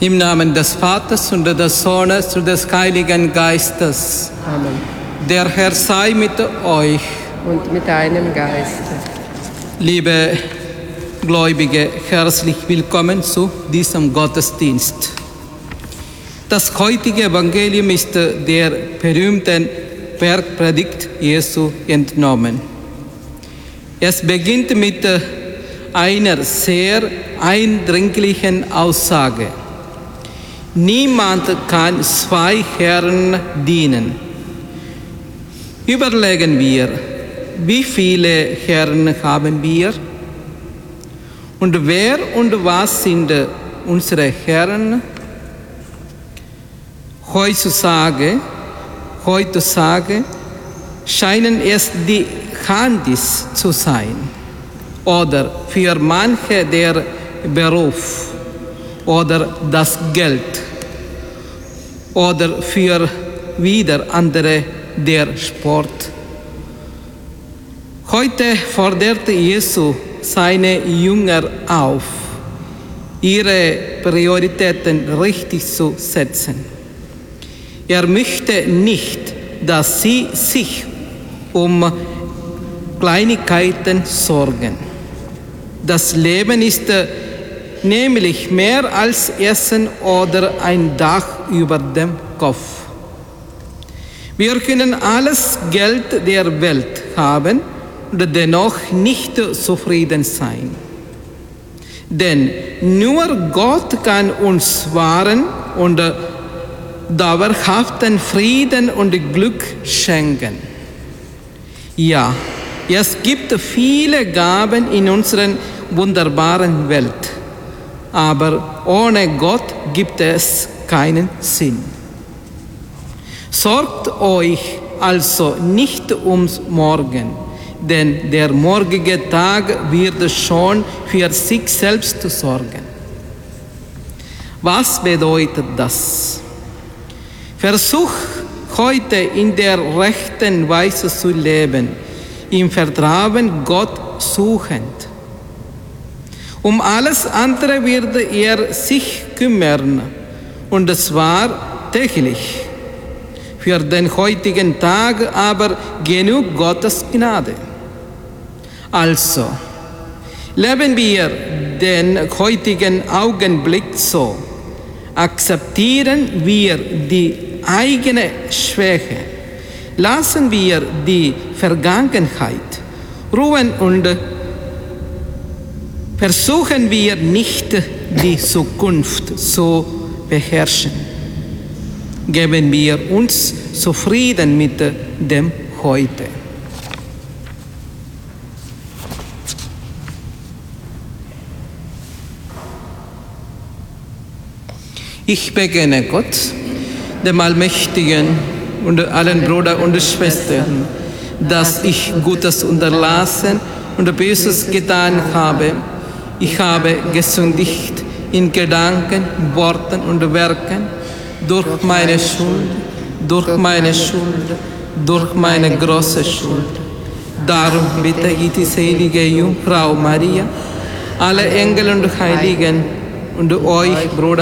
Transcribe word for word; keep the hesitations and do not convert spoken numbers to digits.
Im Namen des Vaters und des Sohnes und des Heiligen Geistes. Amen. Der Herr sei mit euch. Und mit deinem Geiste. Liebe Gläubige, herzlich willkommen zu diesem Gottesdienst. Das heutige Evangelium ist der berühmten Bergpredigt Jesu entnommen. Es beginnt mit einer sehr eindringlichen Aussage. Niemand kann zwei Herren dienen. Überlegen wir, wie viele Herren haben wir? Und wer und was sind unsere Herren? Heutzutage, heutzutage scheinen es die Handys zu sein oder für manche der Beruf oder das Geld oder für wieder andere der Sport. Heute fordert Jesus seine Jünger auf, ihre Prioritäten richtig zu setzen. Er möchte nicht, dass sie sich um Kleinigkeiten sorgen. Das Leben ist nämlich mehr als Essen oder ein Dach über dem Kopf. Wir können alles Geld der Welt haben und dennoch nicht zufrieden sein. Denn nur Gott kann uns wahren und dauerhaften Frieden und Glück schenken. Ja, es gibt viele Gaben in unserer wunderbaren Welt, aber ohne Gott gibt es keinen Sinn. Sorgt euch also nicht ums Morgen, denn der morgige Tag wird schon für sich selbst sorgen. Was bedeutet das? Versuch heute in der rechten Weise zu leben, im Vertrauen Gott suchend. Um alles andere wird er sich kümmern, und zwar täglich. Für den heutigen Tag aber genug Gottes Gnade. Also, leben wir den heutigen Augenblick so, akzeptieren wir die eigene Schwäche, lassen wir die Vergangenheit ruhen und versuchen wir nicht, die Zukunft zu beherrschen. Geben wir uns zufrieden mit dem Heute. Ich bekenne Gott, dem Allmächtigen und allen Brüdern und Schwestern, dass ich Gutes unterlassen und Böses getan habe. Ich habe gesündigt in Gedanken, Worten und Werken, durch meine Schuld, durch meine Schuld, durch meine große Schuld. Darum bitte ich die selige Jungfrau Maria, alle Engel und Heiligen und euch, Brüder